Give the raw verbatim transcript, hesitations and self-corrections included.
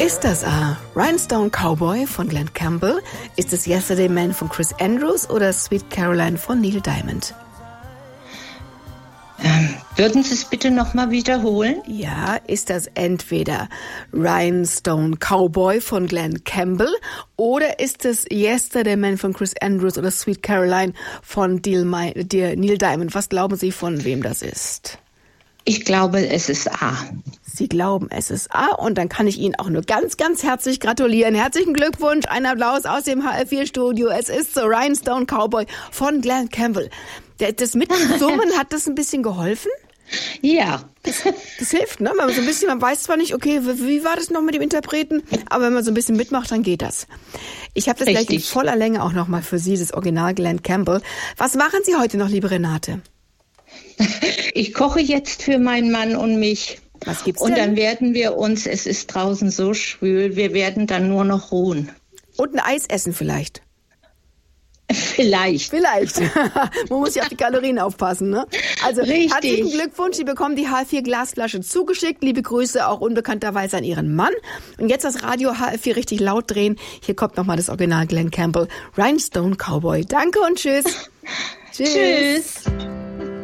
Ist das A, Rhinestone Cowboy von Glen Campbell? Ist es Yesterday Man von Chris Andrews oder Sweet Caroline von Neil Diamond? Ähm, würden Sie es bitte nochmal wiederholen? Ja, ist das entweder Rhinestone Cowboy von Glen Campbell oder ist es Yesterday Man von Chris Andrews oder Sweet Caroline von Neil Diamond? Was glauben Sie, von wem das ist? Ich glaube, es ist A. Sie glauben, es ist A, und dann kann ich Ihnen auch nur ganz, ganz herzlich gratulieren. Herzlichen Glückwunsch, ein Applaus aus dem H F vier Studio. Es ist so Rhinestone Cowboy von Glen Campbell. Das Mitsummen, hat das ein bisschen geholfen? Ja. Das, das hilft, ne? Man so ein bisschen, man weiß zwar nicht, okay, wie war das noch mit dem Interpreten, aber wenn man so ein bisschen mitmacht, dann geht das. Ich habe das Richtig. gleich in voller Länge auch nochmal für Sie, das Original Glen Campbell. Was machen Sie heute noch, liebe Renate? Ich koche jetzt für meinen Mann und mich. Was gibt's und denn? Dann werden wir uns, es ist draußen so schwül, wir werden dann nur noch ruhen. Und ein Eis essen vielleicht. Vielleicht. Vielleicht. Man muss ja auf die Kalorien aufpassen, ne? Also Richtig. Herzlichen Glückwunsch, Sie bekommen die H F vier Glasflasche zugeschickt. Liebe Grüße auch unbekannterweise an Ihren Mann. Und jetzt das Radio H F vier richtig laut drehen. Hier kommt nochmal das Original Glen Campbell, Rhinestone Cowboy. Danke und tschüss. Tschüss.